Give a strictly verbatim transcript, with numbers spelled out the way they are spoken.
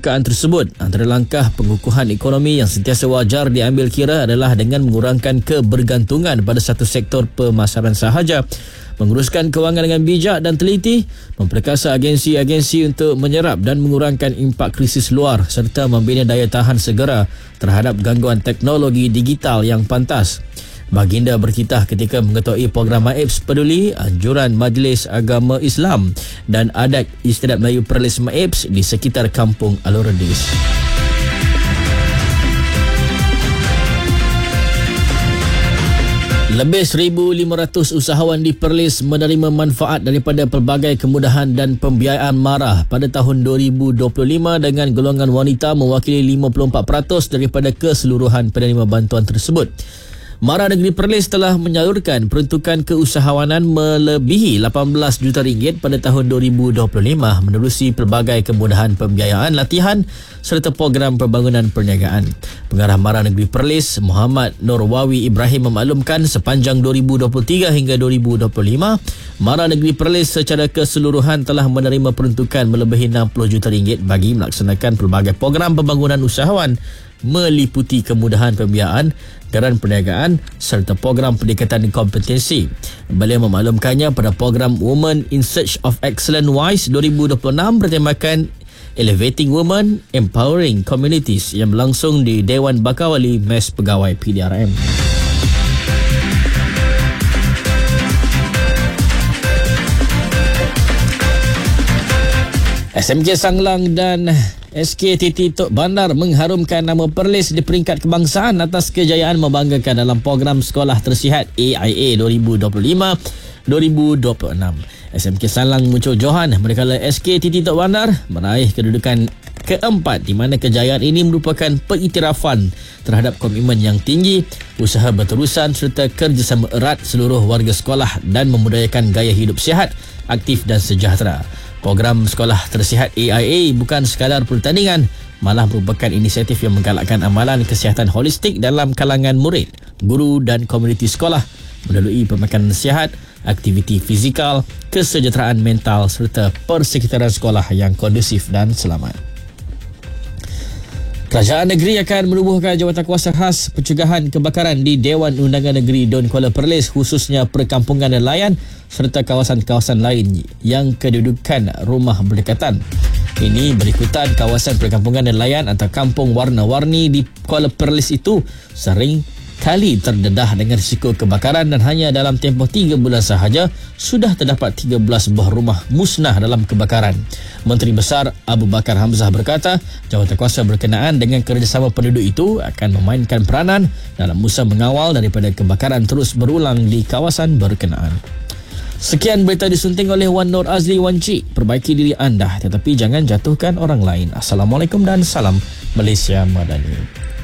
keterbukaan tersebut. Antara langkah pengukuhan ekonomi yang sentiasa wajar diambil kira adalah dengan mengurangkan kebergantungan pada satu sektor pemasaran sahaja, menguruskan kewangan dengan bijak dan teliti, memperkasa agensi-agensi untuk menyerap dan mengurangkan impak krisis luar serta membina daya tahan segera terhadap gangguan teknologi digital yang pantas. Baginda berkitah ketika mengetuai program MAEPS Peduli anjuran Majlis Agama Islam dan Adat Istiadat Melayu Perlis MAEPS di sekitar Kampung Alor-Redis. Lebih seribu lima ratus usahawan di Perlis menerima manfaat daripada pelbagai kemudahan dan pembiayaan MARA pada tahun dua ribu dua puluh lima dengan golongan wanita mewakili lima puluh empat peratus daripada keseluruhan penerima bantuan tersebut. MARA Negeri Perlis telah menyalurkan peruntukan keusahawanan melebihi lapan belas juta ringgit pada tahun dua ribu dua puluh lima menerusi pelbagai kemudahan pembiayaan latihan serta program pembangunan perniagaan. Pengarah MARA Negeri Perlis, Muhammad Nurwawi Ibrahim memaklumkan sepanjang dua ribu dua puluh tiga hingga dua ribu dua puluh lima, MARA Negeri Perlis secara keseluruhan telah menerima peruntukan melebihi enam puluh juta ringgit bagi melaksanakan pelbagai program pembangunan usahawan meliputi kemudahan pembiayaan, geran perniagaan serta program peningkatan kompetensi. Beliau memaklumkannya pada program Women in Search of Excellence WISE dua ribu dua puluh enam bertemakan Elevating Women, Empowering Communities yang berlangsung di Dewan Bakawali Mes Pegawai P D R M. S M K Sanglang dan S K T T Tok Bandar mengharumkan nama Perlis di peringkat kebangsaan atas kejayaan membanggakan dalam program Sekolah Tersihat A I A dua ribu dua puluh lima dua ribu dua puluh enam. S M K Sanglang muncul johan manakala S K T T Tok Bandar meraih kedudukan keempat di mana kejayaan ini merupakan pengiktirafan terhadap komitmen yang tinggi, usaha berterusan serta kerjasama erat seluruh warga sekolah dan memudayakan gaya hidup sihat, aktif dan sejahtera. Program Sekolah Tersihat A I A bukan sekadar pertandingan, malah merupakan inisiatif yang menggalakkan amalan kesihatan holistik dalam kalangan murid, guru dan komuniti sekolah melalui pemakanan sihat, aktiviti fizikal, kesejahteraan mental serta persekitaran sekolah yang kondusif dan selamat. Kerajaan negeri akan menubuhkan Jawatankuasa Khas Pencegahan Kebakaran di Dewan Undangan Negeri Don Kuala Perlis, khususnya perkampungan nelayan serta kawasan-kawasan lain yang kedudukan rumah berdekatan. Ini berikutan kawasan perkampungan nelayan atau kampung warna-warni di Kuala Perlis itu sering kali terdedah dengan risiko kebakaran dan hanya dalam tempoh tiga bulan sahaja sudah terdapat tiga belas buah rumah musnah dalam kebakaran. Menteri Besar Abu Bakar Hamzah berkata, jawatankuasa berkenaan dengan kerjasama penduduk itu akan memainkan peranan dalam usaha mengawal daripada kebakaran terus berulang di kawasan berkenaan. Sekian berita disunting oleh Wan Nur Azli Wan Cik. Perbaiki diri anda tetapi jangan jatuhkan orang lain. Assalamualaikum dan salam Malaysia Madani.